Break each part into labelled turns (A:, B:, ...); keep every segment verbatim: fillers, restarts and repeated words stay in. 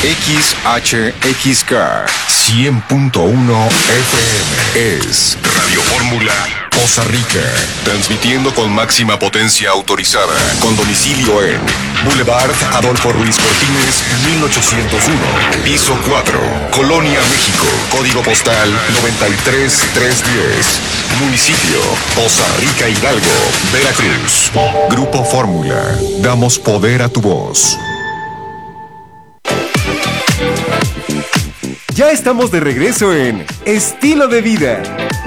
A: X H X K cien punto uno F M es Radio Fórmula Poza Rica, transmitiendo con máxima potencia autorizada, con domicilio en Boulevard Adolfo Ruiz Cortines, mil ochocientos uno, piso cuatro, Colonia, México, código postal noventa y tres mil trescientos diez, municipio Poza Rica, Hidalgo, Veracruz. Grupo Fórmula, damos poder a tu voz.
B: Ya estamos de regreso en Estilo de Vida.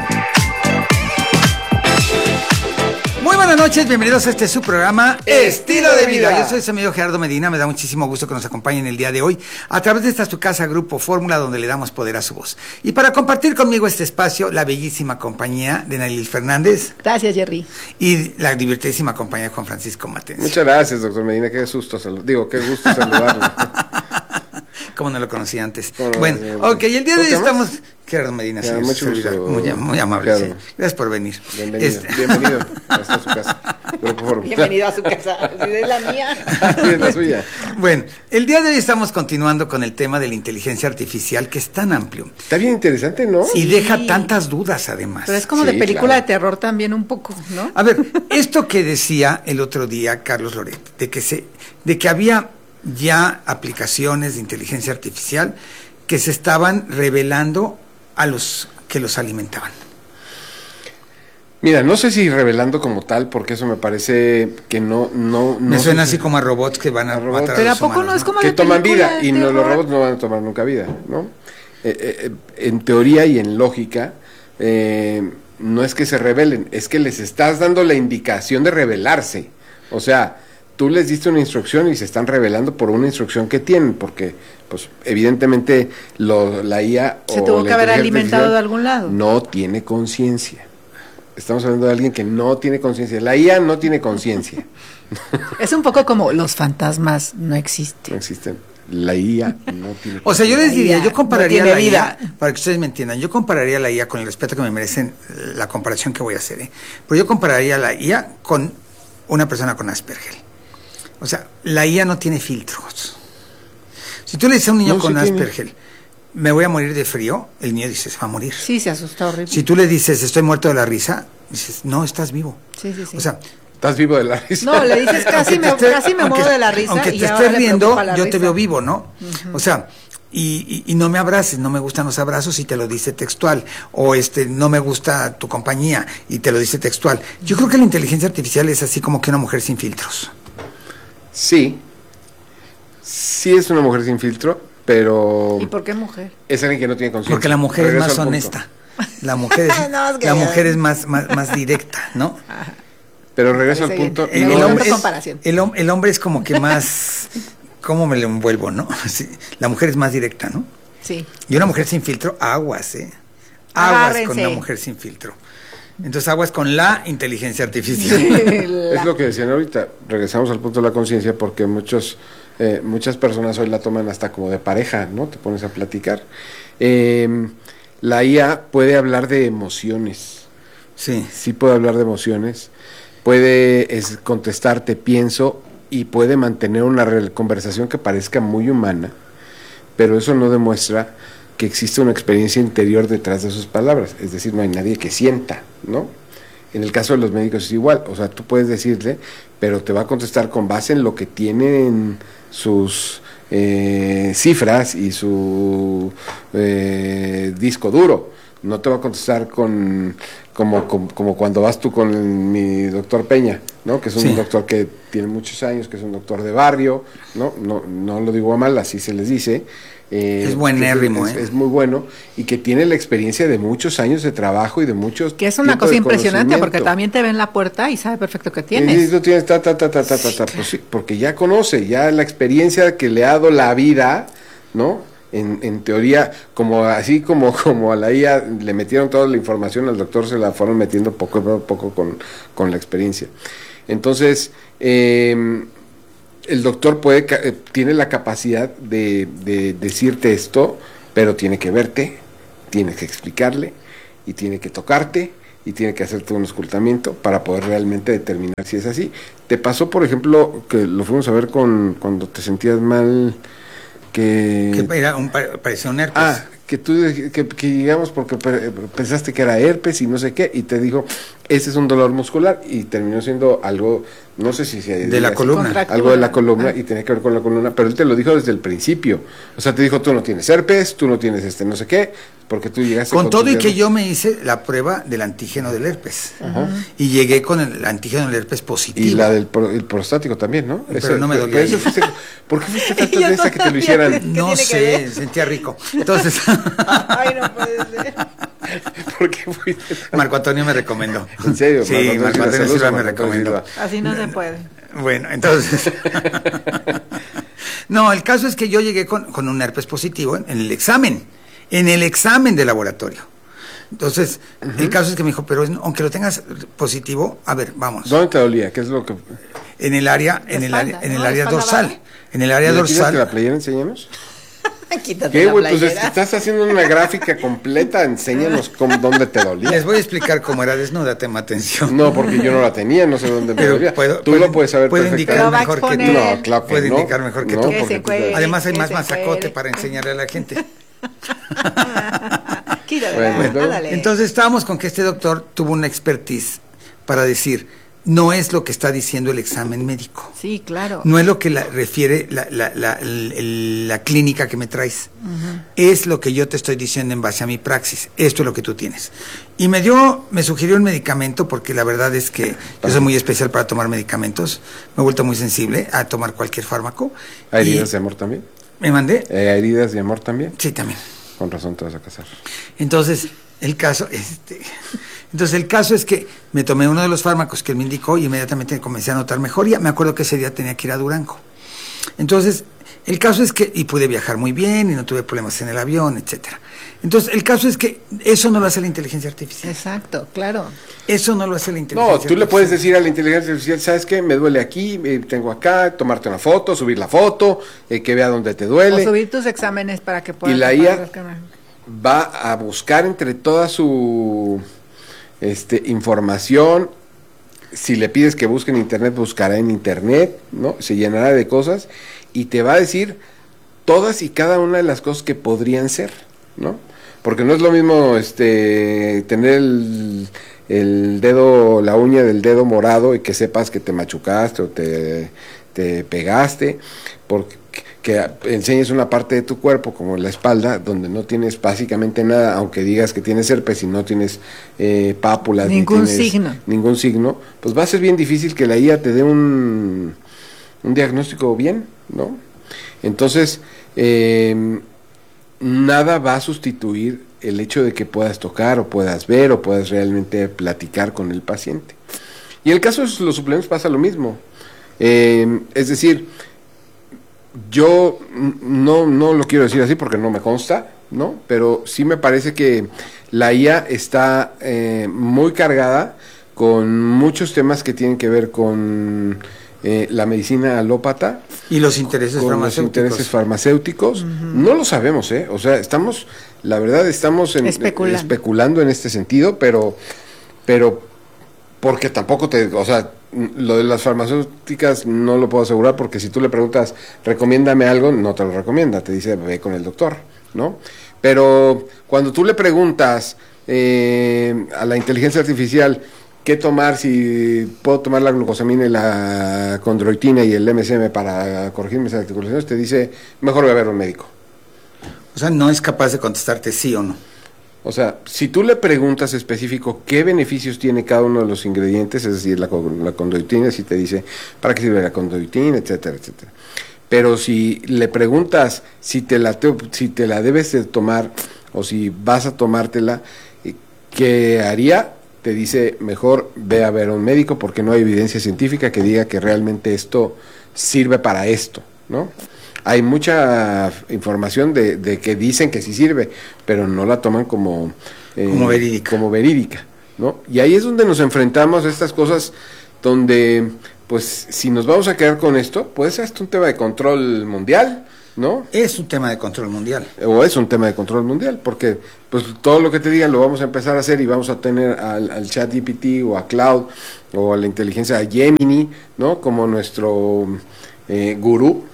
C: Muy buenas noches, bienvenidos a este su programa
D: Estilo de Vida.
C: Yo soy su amigo Gerardo Medina, me da muchísimo gusto que nos acompañen el día de hoy a través de esta su casa Grupo Fórmula, donde le damos poder a su voz. Y para compartir conmigo este espacio, la bellísima compañía de Nayeli Fernández.
D: Gracias, Jerry.
C: Y la divertidísima compañía de Juan Francisco Matencia.
E: Muchas gracias, doctor Medina, qué susto, salud. digo, qué gusto saludarlo.
C: Como no lo conocí antes.
E: Bueno,
C: bueno,
E: bueno,
C: ok, y el día de hoy estamos...
E: más?
C: Gerardo Medina,
E: Claro,
C: sí,
E: mucho gusto,
C: muy, muy amable, sí. Gracias por venir.
E: Bienvenido,
C: Este...
E: bienvenido a su casa.
D: Bienvenido a su casa, si es la mía.
E: Sí, es la suya.
C: Bueno, el día de hoy estamos continuando con el tema de la inteligencia artificial, que es tan amplio.
E: Está bien interesante, ¿no?
C: Y
D: Sí.
C: deja tantas dudas, además.
D: Pero es como
E: Sí,
D: de película
E: claro.
D: de terror también un poco, ¿no?
C: A ver, esto que decía el otro día Carlos Loret, de que se, de que había ya aplicaciones de inteligencia artificial que se estaban revelando a los que los alimentaban.
E: Mira, no sé si revelando como tal, porque eso me parece que no... no, no
C: Me suena
E: sé
C: así
E: si-
C: como a robots que van a,
E: A robots.
C: matar a
D: Pero ¿a
C: los
D: poco
C: humanos,
D: no es como
E: que
D: de
E: toman
D: película
E: vida
D: de
E: y no, los
D: terror?
E: robots no van a tomar nunca vida, ¿no? Eh, eh, en teoría y en lógica, eh, no es que se rebelen, es que les estás dando la indicación de rebelarse. O sea, tú les diste una instrucción y se están rebelando por una instrucción que tienen, porque, pues, evidentemente, lo, la I A
D: Se
E: o
D: tuvo
E: la
D: que haber
E: inteligencia
D: alimentado
E: artificial
D: de algún lado.
E: no tiene conciencia. Estamos hablando de alguien que no tiene conciencia. La I A no tiene conciencia.
D: Es un poco como los fantasmas no existen.
E: No existen. La I A no tiene
C: O sea, yo les
D: La
C: diría,
D: I A
C: yo compararía
D: no tiene
C: la I A,
D: vida.
C: para que ustedes me entiendan, yo compararía la I A con el respeto que me merecen, la comparación que voy a hacer, ¿eh? Pero yo compararía la I A con una persona con Asperger. O sea, la I A no tiene filtros. Si tú le dices a un niño
E: No,
C: con
E: sí tiene.
C: Asperger, me voy a morir de frío, el niño dice, se va a morir.
D: Sí, se asusta horrible.
C: Si tú le dices, estoy muerto de la risa, dices, no, estás vivo.
D: Sí, sí, sí.
C: O sea,
E: ¿Estás vivo de la risa?
D: No, le dices casi
C: aunque
D: me,
C: te esté-
D: casi me
C: aunque-
D: muero de la risa.
C: Aunque
D: y
C: te
D: ahora
C: estés
D: le
C: riendo,
D: preocupa la
C: yo te
D: risa.
C: veo vivo, ¿no? O sea, y, y, y no me abraces, no me gustan los abrazos y te lo dice textual. O este, no me gusta tu compañía y te lo dice textual. Yo creo que la inteligencia artificial es así como que una mujer sin filtros.
E: Sí. Sí es una mujer sin filtro, pero
D: ¿Y por qué mujer?
E: es alguien que no tiene conciencia.
C: Porque la mujer
E: Regreso
C: es más
E: al punto.
C: honesta. La mujer es,
D: No, es que
C: la
D: ya-
C: mujer es más, más, más directa, ¿no?
E: Pero regreso al
D: Parece
E: punto.
D: bien.
C: El,
D: No,
C: el
D: no
C: hombre
D: es
C: es,
D: comparación.
C: el, hom- el hombre es como que más, ¿cómo me lo envuelvo, no? Sí, la mujer es más directa, ¿no?
D: Sí.
C: Y una mujer sin filtro, aguas, ¿eh? Aguas con
D: Agárrense.
C: una mujer sin filtro. Entonces aguas con la inteligencia artificial.
E: Es lo que decían ahorita. Regresamos al punto de la conciencia porque muchos, eh, muchas personas hoy la toman hasta como de pareja, ¿no? Te pones a platicar. Eh, la I A puede hablar de emociones.
C: Sí.
E: Sí puede hablar de emociones. Puede es, contestarte, pienso, y puede mantener una re- conversación que parezca muy humana, pero eso no demuestra que existe una experiencia interior detrás de sus palabras, es decir, no hay nadie que sienta, ¿no? En el caso de los médicos es igual, o sea, tú puedes decirle, pero te va a contestar con base en lo que tienen sus eh, cifras y su eh, disco duro, no te va a contestar con como, como, como cuando vas tú con el- mi doctor Peña, ¿no? Que es un
C: Sí.
E: doctor que tiene muchos años, que es un doctor de barrio, ¿no? No, no lo digo a mal, así se les dice. Eh,
C: Es buenérrimo,
E: es,
C: ¿eh?
E: es muy bueno y que tiene la experiencia de muchos años de trabajo y de muchos
D: Que es una
E: tiempo
D: cosa
E: de
D: impresionante porque
E: conocimiento.
D: también te ve en la puerta y sabe perfecto que
E: Y
D: tienes.
E: tú tienes ta, ta, ta, ta, ta, ta, ta, pues sí, porque ya conoce, ya la experiencia que le ha dado la vida, ¿no? En, en teoría, como así como, como a la I A le metieron toda la información, al doctor se la fueron metiendo poco a poco con, con la experiencia. Entonces, eh, el doctor puede ca- eh, tiene la capacidad de, de decirte esto, pero tiene que verte, tiene que explicarle, y tiene que tocarte, y tiene que hacerte un escultamiento para poder realmente determinar si es así. ¿Te pasó, por ejemplo, que lo fuimos a ver con cuando te sentías mal, que...
C: Que era un, parecía un herpes.
E: Ah, que tú, que, que llegamos porque pensaste que era herpes y no sé qué, y te dijo, ese es un dolor muscular, y terminó siendo algo, no sé si se...
C: De la columna.
E: Algo de la columna,
D: Ah.
E: y tenía que ver con la columna, pero él te lo dijo desde el principio. O sea, te dijo, tú no tienes herpes, tú no tienes este no sé qué, porque tú llegaste...
C: Con todo
E: tus
C: y que
E: dedos.
C: yo me hice la prueba del antígeno del herpes. Y llegué con el antígeno del herpes positivo.
E: Y la del pro- el prostático también, ¿no?
C: Pero no me
E: pero-
C: dolía
E: pero eso
C: ahí.
E: fuiste- ¿Por qué fuiste tantas
D: Yo
E: veces a que te lo
D: todavía
E: hicieran?
D: ¿Qué
C: No
D: tiene que
C: sé,
D: ver?
C: sentía rico. Entonces,
D: Ay, no puede ser.
E: ¿Por qué fuiste tan-
C: Marco Antonio me recomendó.
E: ¿En serio?
C: Sí,
E: Marco Antonio
C: Marco
E: Silva,
C: Antonio
E: saludos
C: Silva
E: a
C: me
E: Marco Antonio
C: recomendó.
E: Silva.
D: Así no se puede.
C: Bueno, entonces... No, el caso es que yo llegué con, con un herpes positivo en, en el examen, en el examen de laboratorio. Entonces, el caso es que me dijo, pero es- aunque lo tengas positivo, a ver, vamos.
E: ¿Dónde te dolía? ¿Qué es lo que...?
C: En el área,
D: La
C: en el
D: espalda,
C: área, en
D: ¿no?
C: el
D: La
C: área
D: espalda
C: dorsal.
D: baja.
C: En el área
E: ¿Le quitaste la
C: dorsal.
E: playera? Enséñanos.
D: Quítate
E: ¿Qué,
D: la
E: güey? Pues es
D: playera.
E: que estás haciendo una gráfica completa, enséñanos cómo, dónde te dolía.
C: Les voy a explicar cómo era desnuda, tema atención.
E: No, porque yo no la tenía, no sé dónde me
C: Pero
E: dolía.
C: puedo-
E: Tú
C: puedo-
E: lo puedes saber
C: puedo
E: perfectamente.
C: indicar
D: Lo va a
C: mejor que tú.
D: exponer.
E: No, claro que
C: Puede
E: no.
C: indicar mejor que
E: No,
C: tú.
D: Que
E: porque
D: se
E: tú-
D: cuele.
C: Además hay
D: que
C: más
D: se
C: mazacote
D: cuele.
C: para enseñarle a la gente.
D: Quítate.
E: Bueno, luego-
D: Ándale.
C: Entonces estábamos con que este doctor tuvo una expertise para decir, no es lo que está diciendo el examen médico.
D: Sí, claro.
C: No es lo que la, refiere la, la, la, el- el- la clínica que me traes. Es lo que yo te estoy diciendo en base a mi praxis. Esto es lo que tú tienes. Y me dio, me sugirió un medicamento, porque la verdad es que yo soy muy especial para tomar medicamentos. Me he vuelto muy sensible a tomar cualquier fármaco.
E: ¿Hay
C: Y
E: heridas de amor también?
C: me mandé.
E: Eh, ¿Hay heridas de amor también?
C: Sí, también.
E: Con razón te vas a casar.
C: Entonces, el caso, este, entonces el caso es que me tomé uno de los fármacos que él me indicó y inmediatamente comencé a notar mejoría. Me acuerdo que ese día tenía que ir a Durango. Entonces, el caso es que, y pude viajar muy bien y no tuve problemas en el avión, etcétera. Entonces, el caso es que eso no lo hace la inteligencia artificial.
D: Exacto, claro.
C: Eso no lo hace la inteligencia
E: No,
C: artificial.
E: tú le puedes decir a la inteligencia artificial, ¿sabes qué? Me duele aquí, eh, tengo acá, tomarte una foto, subir la foto, eh, que vea dónde te
D: O
E: duele.
D: subir tus exámenes para que puedas...
E: Y la
D: comparar
E: I A
D: las cámaras.
E: va a buscar entre toda su este, información. Si le pides que busque en internet, buscará en internet, ¿no? Se llenará de cosas y te va a decir todas y cada una de las cosas que podrían ser, ¿no? Porque no es lo mismo este tener el, el dedo, la uña del dedo morado y que sepas que te machucaste o te, te pegaste, porque que enseñes una parte de tu cuerpo, como la espalda, donde no tienes básicamente nada, aunque digas que tienes herpes y no tienes eh, pápulas,
D: Ningún
E: ni tienes
D: signo.
E: ningún signo, pues va a ser bien difícil que la I A te dé un, un diagnóstico bien, ¿no? Entonces, eh, nada va a sustituir el hecho de que puedas tocar o puedas ver o puedas realmente platicar con el paciente. Y en el caso de los suplementos pasa lo mismo. Eh, es decir, yo no, no lo quiero decir así porque no me consta, ¿no? Pero sí me parece que la I A está eh, muy cargada con muchos temas que tienen que ver con eh, la medicina alópata,
C: Y los intereses
E: con los
C: farmacéuticos.
E: intereses farmacéuticos. No lo sabemos, ¿eh? O sea, estamos, la verdad, estamos en-
D: Especulando.
E: especulando en este sentido, pero, pero porque tampoco te, o sea, lo de las farmacéuticas no lo puedo asegurar porque si tú le preguntas, recomiéndame algo, no te lo recomienda, te dice, ve con el doctor, ¿no? Pero cuando tú le preguntas eh, a la inteligencia artificial qué tomar, si puedo tomar la glucosamina y la condroitina y el M S M para corregir mis articulaciones, te dice, mejor voy a ver a un médico.
C: O sea, no es capaz de contestarte sí o no.
E: O sea, si tú le preguntas específico qué beneficios tiene cada uno de los ingredientes, es decir, la, co- la condroitina, si te dice para qué sirve la condroitina, etcétera, etcétera. Pero si le preguntas si te la, te- si te la debes de tomar o si vas a tomártela, eh, ¿qué haría? Te dice, mejor ve a ver a un médico porque no hay evidencia científica que diga que realmente esto sirve para esto, ¿no? Hay mucha información de, de que dicen que sí sirve, pero no la toman como, eh,
C: Como verídica.
E: como verídica, ¿no? Y ahí es donde nos enfrentamos a estas cosas donde, pues, si nos vamos a quedar con esto, puede ser hasta un tema de control mundial, ¿no?
C: Es un tema de control mundial.
E: O es un tema de control mundial, porque pues todo lo que te digan lo vamos a empezar a hacer y vamos a tener al, al chat G P T o a Cloud o a la inteligencia Gemini, ¿no? Como nuestro eh, gurú.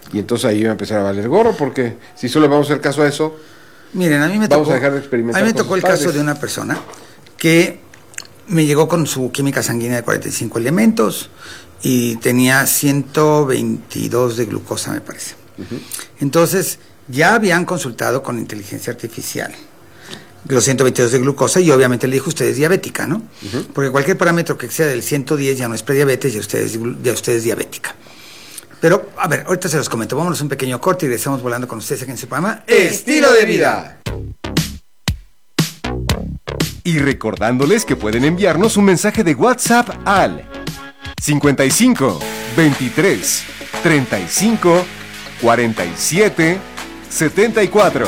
E: Y entonces ahí va a empezar a valer gorro, porque si solo vamos a hacer caso a eso,
C: miren, a mí me
E: vamos
C: tocó,
E: a dejar de experimentar.
C: A mí me
E: con
C: tocó el
E: sus
C: caso
E: padres.
C: de una persona que me llegó con su química sanguínea de cuarenta y cinco elementos y tenía ciento veintidós de glucosa, me parece. Uh-huh. Entonces, ya habían consultado con inteligencia artificial los ciento veintidós de glucosa y obviamente le dijo, usted es diabética, ¿no? Uh-huh. Porque cualquier parámetro que exceda del ciento diez ya no es prediabetes, ya usted es, ya usted es diabética. Pero, a ver, ahorita se los comento. Vámonos un pequeño corte y regresamos volando con ustedes aquí en su programa
B: Estilo de Vida. Y recordándoles que pueden enviarnos un mensaje de WhatsApp al cincuenta y cinco, veintitrés, treinta y cinco, cuarenta y siete, setenta y cuatro.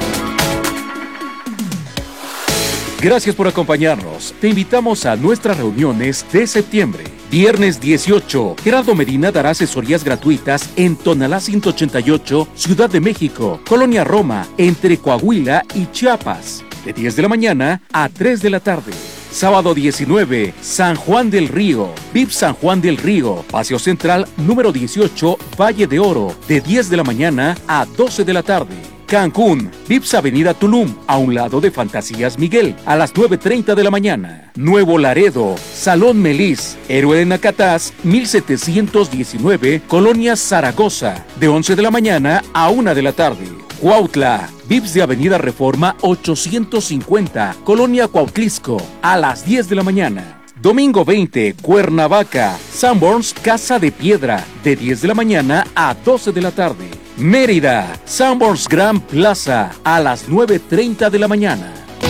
F: Gracias por acompañarnos. Te invitamos a nuestras reuniones de septiembre. Viernes dieciocho, Gerardo Medina dará asesorías gratuitas en Tonalá ciento ochenta y ocho, Ciudad de México, Colonia Roma, entre Coahuila y Chiapas, de diez de la mañana a tres de la tarde. Sábado diecinueve, San Juan del Río, V I P San Juan del Río, Paseo Central número dieciocho, Valle de Oro, de diez de la mañana a doce de la tarde. Cancún, V I P S Avenida Tulum, a un lado de Fantasías Miguel, a las nueve treinta de la mañana. Nuevo Laredo, Salón Melis, Héroe de Nacatás, mil setecientos diecinueve, Colonia Zaragoza, de once de la mañana a una de la tarde. Cuautla, V I P S de Avenida Reforma ochocientos cincuenta, Colonia Cuautlisco, a las diez de la mañana. Domingo veinte, Cuernavaca, Sanborns Casa de Piedra, de diez de la mañana a doce de la tarde. Mérida, Sanborns Grand Plaza, a las nueve treinta de la mañana.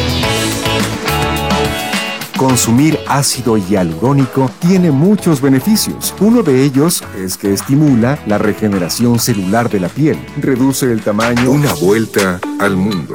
B: Consumir ácido hialurónico tiene muchos beneficios. Uno de ellos es que estimula la regeneración celular de la piel, reduce el tamaño.
A: Una vuelta al mundo.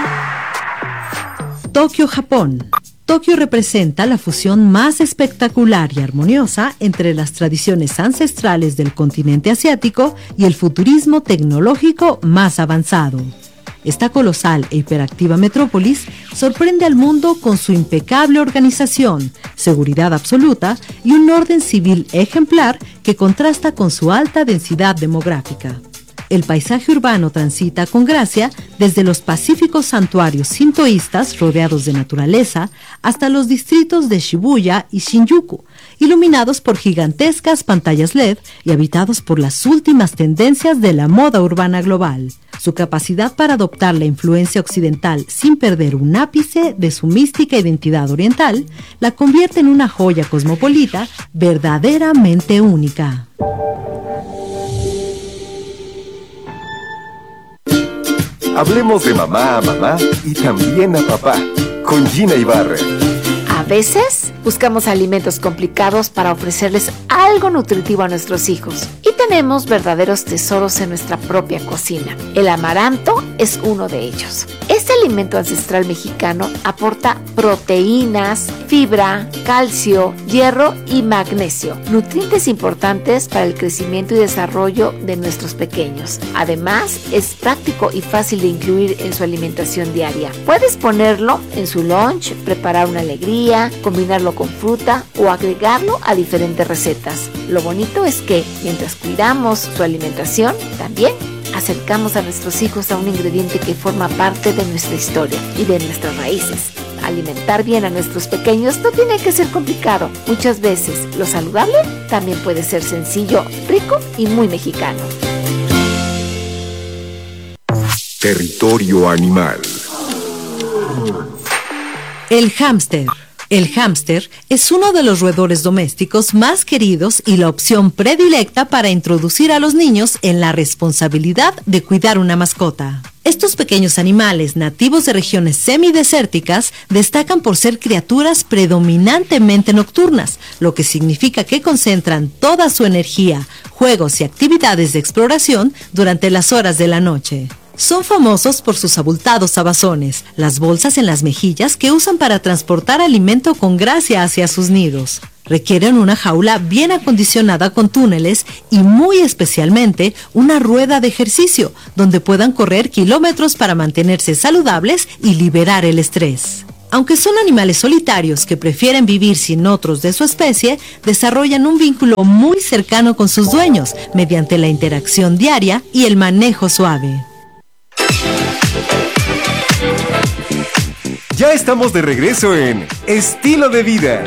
G: Tokio, Japón. Tokio representa la fusión más espectacular y armoniosa entre las tradiciones ancestrales del continente asiático y el futurismo tecnológico más avanzado. Esta colosal e hiperactiva metrópolis sorprende al mundo con su impecable organización, seguridad absoluta y un orden civil ejemplar que contrasta con su alta densidad demográfica. El paisaje urbano transita con gracia desde los pacíficos santuarios sintoístas rodeados de naturaleza hasta los distritos de Shibuya y Shinjuku, iluminados por gigantescas pantallas L E D y habitados por las últimas tendencias de la moda urbana global. Su capacidad para adoptar la influencia occidental sin perder un ápice de su mística identidad oriental la convierte en una joya cosmopolita verdaderamente única.
B: Hablemos de mamá a mamá y también a papá, con Gina Ibarra.
H: A veces buscamos alimentos complicados para ofrecerles algo nutritivo a nuestros hijos. Y tenemos verdaderos tesoros en nuestra propia cocina. El amaranto es uno de ellos. Este alimento ancestral mexicano aporta proteínas, fibra, calcio, hierro y magnesio, nutrientes importantes para el crecimiento y desarrollo de nuestros pequeños. Además, es práctico y fácil de incluir en su alimentación diaria. Puedes ponerlo en su lunch, preparar una alegría, combinarlo con fruta o agregarlo a diferentes recetas. Lo bonito es que, mientras cuidamos su alimentación, también acercamos a nuestros hijos a un ingrediente que forma parte de nuestra historia y de nuestras raíces. Alimentar bien a nuestros pequeños no tiene que ser complicado. Muchas veces lo saludable también puede ser sencillo, rico y muy mexicano.
A: Territorio animal.
G: El hámster. El hámster es uno de los roedores domésticos más queridos y la opción predilecta para introducir a los niños en la responsabilidad de cuidar una mascota. Estos pequeños animales nativos de regiones semidesérticas destacan por ser criaturas predominantemente nocturnas, lo que significa que concentran toda su energía, juegos y actividades de exploración durante las horas de la noche. Son famosos por sus abultados abazones, las bolsas en las mejillas que usan para transportar alimento con gracia hacia sus nidos. Requieren una jaula bien acondicionada con túneles y muy especialmente una rueda de ejercicio donde puedan correr kilómetros para mantenerse saludables y liberar el estrés. Aunque son animales solitarios que prefieren vivir sin otros de su especie, desarrollan un vínculo muy cercano con sus dueños mediante la interacción diaria y el manejo suave.
B: Ya estamos de regreso en Estilo de Vida.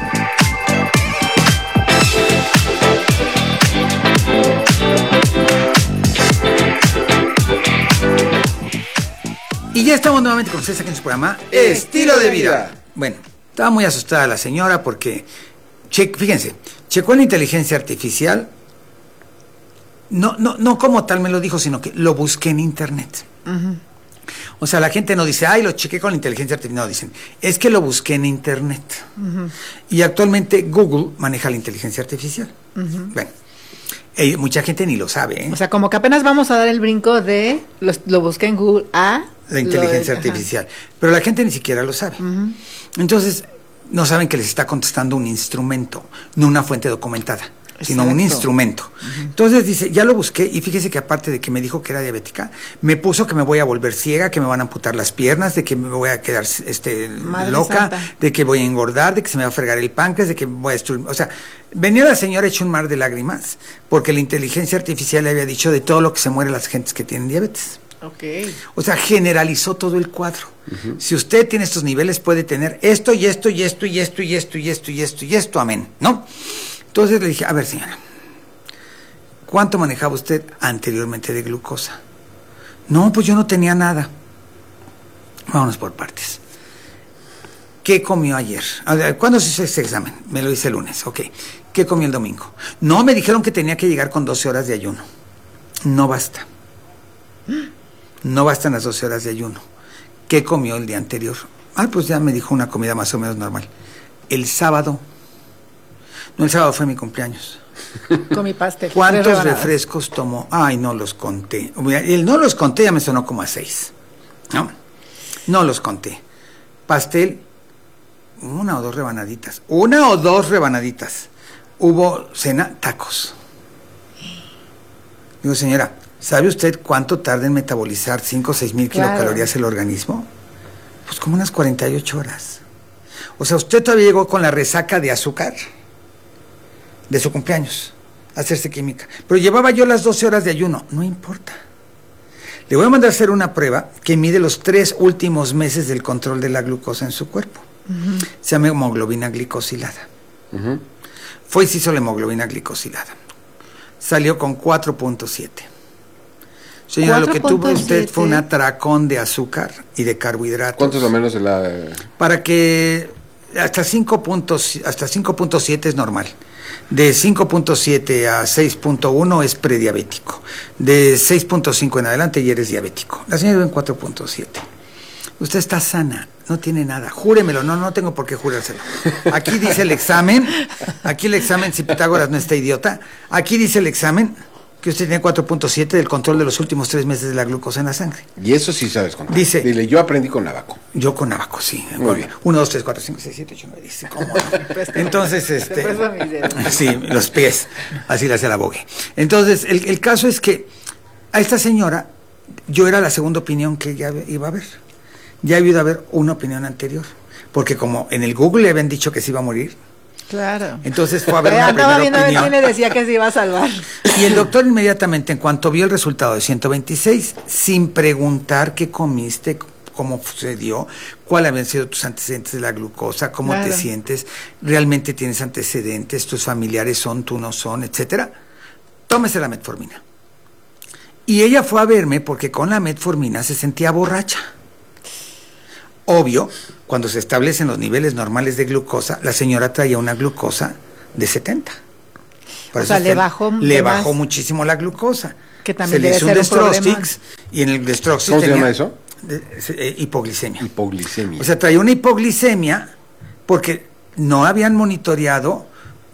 C: Y ya estamos nuevamente con ustedes aquí en su programa Estilo de Vida. Bueno, estaba muy asustada la señora porque, che, fíjense, checó la inteligencia artificial, no, no, no como tal me lo dijo, sino que lo busqué en internet. Uh-huh. O sea, la gente no dice, ay, lo chequé con la inteligencia artificial, no, dicen, es que lo busqué en internet. Uh-huh. Y actualmente Google maneja la inteligencia artificial. Uh-huh. Bueno. Eh, mucha gente ni lo sabe, ¿eh?
D: O sea, como que apenas vamos a dar el brinco de lo, lo busqué en Google a
C: la inteligencia de, artificial, ajá. Pero la gente ni siquiera lo sabe. Uh-huh. Entonces, no saben que les está contestando un instrumento, no una fuente documentada, exacto, sino un instrumento. Uh-huh. Entonces dice, ya lo busqué y fíjese que aparte de que me dijo que era diabética, me puso que me voy a volver ciega, que me van a amputar las piernas, de que me voy a quedar este, loca, santa, de que voy a engordar, de que se me va a fregar el páncreas, de que voy a destruir, o sea, venía la señora hecha un mar de lágrimas porque la inteligencia artificial le había dicho de todo lo que se muere las gentes que tienen diabetes.
D: Okay.
C: O sea, generalizó todo el cuadro. Uh-huh. Si usted tiene estos niveles, puede tener esto y esto y esto y esto y esto y esto y esto y esto, amén, ¿no? Entonces le dije, a ver, señora, ¿cuánto manejaba usted anteriormente de glucosa? No, pues yo no tenía nada. Vámonos por partes. ¿Qué comió ayer? ¿Cuándo se hizo ese examen? Me lo hice el lunes, ok. ¿Qué comió el domingo? No, me dijeron que tenía que llegar con doce horas de ayuno. No basta. No bastan las doce horas de ayuno. ¿Qué comió el día anterior? Ah, pues ya me dijo una comida más o menos normal. El sábado. No, el sábado fue mi cumpleaños.
D: Comí pastel.
C: ¿Cuántos refrescos tomó? Ay, no los conté. El no los conté ya me sonó como a seis. No, no los conté. Pastel, una o dos rebanaditas. Una o dos rebanaditas. Hubo cena, tacos. Digo, señora, ¿sabe usted cuánto tarda en metabolizar cinco o seis mil claro. kilocalorías el organismo? Pues como unas cuarenta y ocho horas. O sea, usted todavía llegó con la resaca de azúcar de su cumpleaños a hacerse química. Pero llevaba yo las doce horas de ayuno. No importa. Le voy a mandar a hacer una prueba que mide los tres últimos meses del control de la glucosa en su cuerpo. Uh-huh. Se llama hemoglobina glicosilada. Uh-huh. Fue y se hizo la hemoglobina glicosilada. Salió con cuatro punto siete. Señora, lo que tuvo usted fue un atracón de azúcar y de carbohidratos.
E: ¿Cuánto es lo menos de la...?
C: Para que hasta cinco punto siete es normal. De cinco punto siete a seis punto uno es prediabético. De seis punto cinco en adelante ya eres diabético. La señora vive en cuatro punto siete. Usted está sana, no tiene nada. Júremelo, no, no tengo por qué jurárselo. Aquí dice el examen, aquí el examen, si Pitágoras no está idiota, aquí dice el examen que usted tiene cuatro punto siete del control de los últimos tres meses de la glucosa en la sangre.
E: Y eso sí sabes contar.
C: Dice,
E: dile, yo aprendí con Nabaco.
C: Yo con Nabaco, sí.
E: Muy bien.
C: uno, dos, tres, cuatro, cinco, seis, siete, ocho, nueve, diez. ¿Cómo no? Entonces, este... sí, los pies. Así le hace la bogue. Entonces, el, el caso es que a esta señora, yo era la segunda opinión que ya iba a ver. Ya había ido a ver una opinión anterior. Porque como en el Google le habían dicho que se iba a morir,
D: claro.
C: Entonces fue a ver una
D: Andaba
C: primera
D: viendo
C: opinión.
D: a ver quién le decía que se iba a salvar.
C: Y el doctor inmediatamente, en cuanto vio el resultado de ciento veintiséis, sin preguntar qué comiste, cómo sucedió, cuáles habían sido tus antecedentes de la glucosa, cómo claro. te sientes, realmente tienes antecedentes, tus familiares son, tú no son, etcétera, tómese la metformina. Y ella fue a verme porque con la metformina se sentía borracha. Obvio, cuando se establecen los niveles normales de glucosa, la señora traía una glucosa de setenta. Por
D: o sea, le bajó
C: le bajó muchísimo la glucosa.
D: Que también
C: se le hizo un
D: debe ser un
C: Destrostix y en el Destrostix
E: ¿Cómo se
C: tenía
E: llama eso?
C: De, eh, hipoglicemia.
E: Hipoglicemia.
C: O sea, traía una hipoglicemia porque no habían monitoreado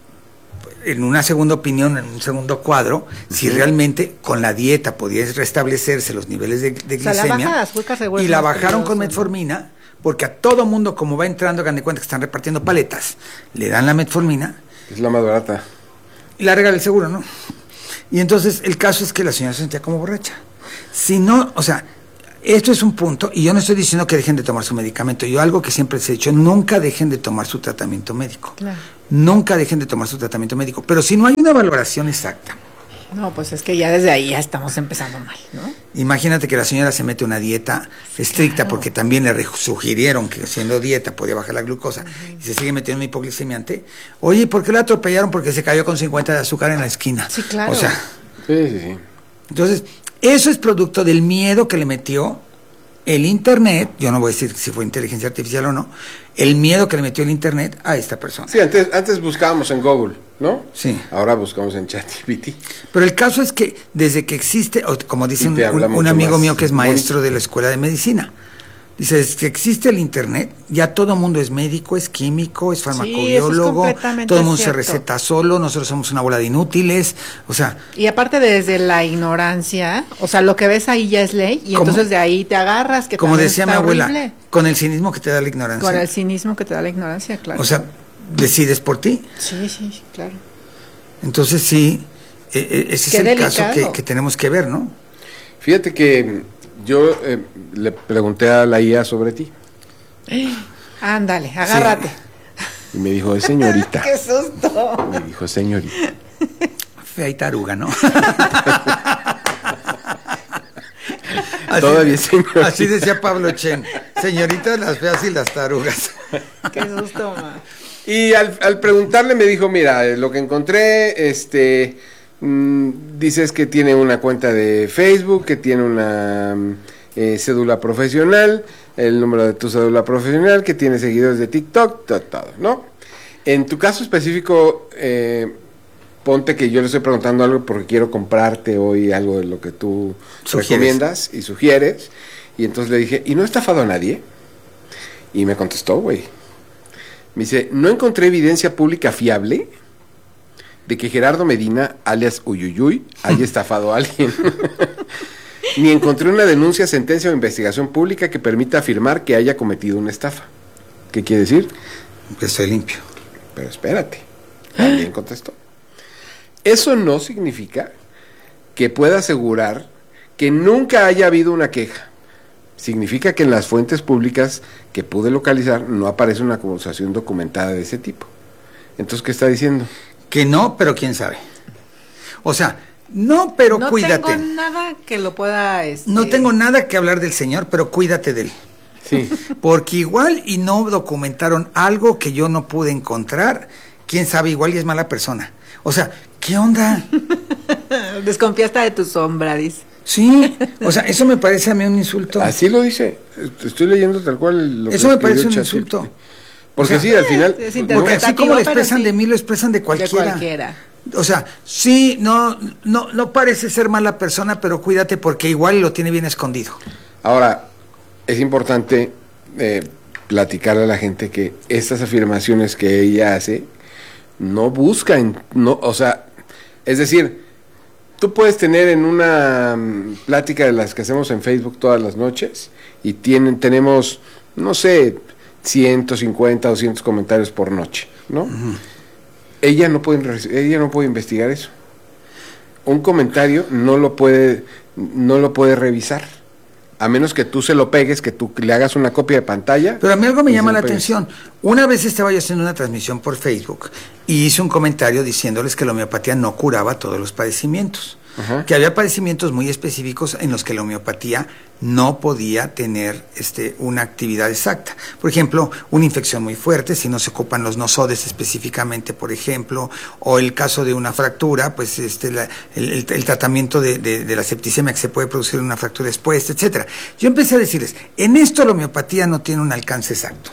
C: en una segunda opinión, en un segundo cuadro, uh-huh. si realmente con la dieta podía restablecerse los niveles de, de glicemia.
D: O sea, la baja de azúcar se vuelve
C: y la bajaron con
D: ¿no?
C: metformina, porque a todo mundo, como va entrando, hagan de cuenta que están repartiendo paletas, le dan la metformina.
E: Es la más barata.
C: Y la regala el seguro, ¿no? Y entonces el caso es que la señora se sentía como borracha. Si no, o sea, esto es un punto, y yo no estoy diciendo que dejen de tomar su medicamento. Yo algo que siempre les he dicho, nunca dejen de tomar su tratamiento médico.
D: Claro.
C: Nunca dejen de tomar su tratamiento médico. Pero si no hay una valoración exacta,
D: No, pues es que ya desde ahí ya estamos empezando mal, ¿no?
C: imagínate que la señora se mete una dieta estricta,
D: claro.
C: porque también le re- sugirieron que haciendo dieta podía bajar la glucosa, uh-huh. y se sigue metiendo una hipoglicemiante. Oye, ¿por qué la atropellaron? Porque se cayó con cincuenta de azúcar en la esquina.
D: Sí, claro.
C: O sea,
E: Sí, sí, sí.
C: entonces, eso es producto del miedo que le metió el Internet, yo no voy a decir si fue inteligencia artificial o no, el miedo que le metió el Internet a esta persona.
E: Sí, antes, antes buscábamos en Google, ¿no?
C: Sí.
E: Ahora buscamos en ChatGPT.
C: Pero el caso es que desde que existe, o como dice
E: Y
C: un,
E: te habla
C: un-
E: mucho
C: un amigo
E: más
C: mío que es maestro
E: bonito.
C: de la escuela de medicina, dice, desde que existe el Internet, ya todo el mundo es médico, es químico, es farmacobiólogo,
D: completamente
C: todo el mundo se
D: cierto.
C: receta solo, nosotros somos una bola de inútiles, o sea,
D: Y aparte desde la ignorancia, o sea, lo que ves ahí ya es ley, y
C: Como-
D: entonces de ahí te agarras, que
C: como
D: también
C: decía mi
D: está
C: abuela,
D: horrible.
C: con el cinismo que te da la ignorancia.
D: Con el cinismo que te da la ignorancia, claro.
C: O sea, decides por ti.
D: sí, sí, sí, claro.
C: Entonces sí, eh, eh, ese
D: Qué
C: es el
D: delicado.
C: caso que, que tenemos que ver, ¿no?
E: Fíjate que yo eh, le pregunté a la I A sobre ti
D: Ándale, agárrate.
E: y me dijo, es señorita.
D: ¡Qué susto!
E: Me dijo, señorita.
C: Fea y taruga, ¿no? Así,
E: Todavía es señorita.
C: así decía Pablo Chen, señoritas las feas y las tarugas.
D: ¡Qué susto, ma!
E: Y al, al preguntarle me dijo, mira, eh, lo que encontré, este, mm, dices que tiene una cuenta de Facebook, que tiene una mm, eh, cédula profesional, el número de tu cédula profesional, que tiene seguidores de TikTok, todo, todo, ¿no? En tu caso específico, eh, ponte que yo le estoy preguntando algo porque quiero comprarte hoy algo de lo que tú
C: Sugieres.
E: recomiendas y sugieres, y entonces le dije, ¿y no he estafado a nadie? Y me contestó, güey. Me dice, no encontré evidencia pública fiable de que Gerardo Medina, alias Uyuyuy, haya estafado a alguien. Ni encontré una denuncia, sentencia o investigación pública que permita afirmar que haya cometido una estafa. ¿Qué quiere decir?
C: Que estoy limpio.
E: Pero espérate, también contestó. Eso no significa que pueda asegurar que nunca haya habido una queja. Significa que en las fuentes públicas que pude localizar no aparece una acusación documentada de ese tipo. Entonces, ¿qué está diciendo?
C: Que no, pero quién sabe. O sea, no, pero
D: no
C: cuídate.
D: tengo nada que lo pueda... Este...
C: No tengo nada que hablar del señor, pero cuídate de él.
E: Sí.
C: Porque igual y no documentaron algo que yo no pude encontrar, quién sabe, igual y es mala persona. O sea, ¿qué onda?
D: Desconfiaste de tu sombra, dice.
C: Sí, o sea, eso me parece a mí un insulto.
E: Así lo dice. Estoy leyendo tal cual lo que
C: Eso me
E: escribió
C: parece un
E: ChatGPT.
C: insulto.
E: Porque
C: O sea,
E: sí, al final...
D: es
C: Porque
D: interpretativo,
C: así como lo
D: pero
C: expresan
D: sí.
C: de mí, lo expresan de cualquiera.
D: De cualquiera.
C: O sea, sí, no, no, no parece ser mala persona, pero cuídate porque igual lo tiene bien escondido.
E: Ahora, es importante eh, platicarle a la gente que estas afirmaciones que ella hace no buscan, no, o sea, es decir, tú puedes tener en una mm, plática de las que hacemos en Facebook todas las noches y tienen, tenemos, no sé, ciento cincuenta, doscientos comentarios por noche, ¿no? Uh-huh. Ella no puede, ella no puede investigar eso. Un comentario no lo puede, no lo puede revisar. A menos que tú se lo pegues, que tú le hagas una copia de pantalla.
C: Pero a mí algo me
E: y
C: llama
E: se
C: la
E: lo pegues.
C: atención. Una vez estaba yo haciendo una transmisión por Facebook y hice un comentario diciéndoles que la homeopatía no curaba todos los padecimientos. Ajá. Que había padecimientos muy específicos en los que la homeopatía no podía tener este, una actividad exacta. Por ejemplo, una infección muy fuerte, si no se ocupan los nosodes específicamente, por ejemplo, o el caso de una fractura, pues este, la, el, el, el tratamiento de, de, de la septicemia que se puede producir en una fractura expuesta, etcétera. Yo empecé a decirles, en esto la homeopatía no tiene un alcance exacto.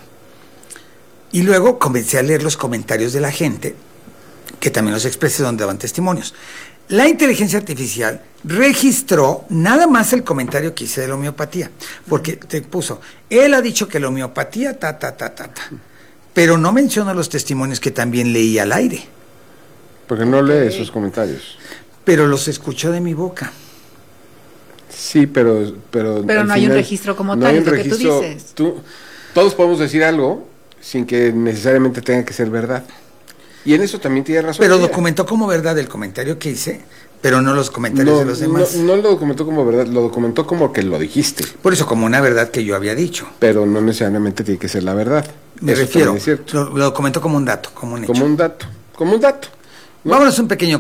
C: Y luego comencé a leer los comentarios de la gente, que también los expresé donde daban testimonios. La inteligencia artificial registró nada más el comentario que hice de la homeopatía, porque te puso, él ha dicho que la homeopatía, ta, ta, ta, ta, ta, pero no mencionó los testimonios que también leí al aire.
E: Porque no lee esos comentarios.
C: Pero los escuchó de mi boca.
E: Sí, pero... Pero,
D: pero no hay
E: final,
D: un registro como
E: no
D: tal,
E: hay
D: es
E: un
D: lo
E: registro,
D: que tú dices.
E: Tú, todos podemos decir algo sin que necesariamente tenga que ser verdad. Y en eso también tiene razón.
C: Pero
E: ella.
C: documentó como verdad el comentario que hice, pero no los comentarios
E: no,
C: de los demás.
E: No, no lo documentó como verdad, lo documentó como que lo dijiste.
C: Por eso, como una verdad que yo había dicho.
E: Pero no necesariamente tiene que ser la verdad.
C: Me
E: Eso
C: refiero,
E: también es cierto.
C: lo, lo documentó como un dato, como un hecho.
E: Como un dato, como un dato. ¿no?
C: Vámonos a un pequeño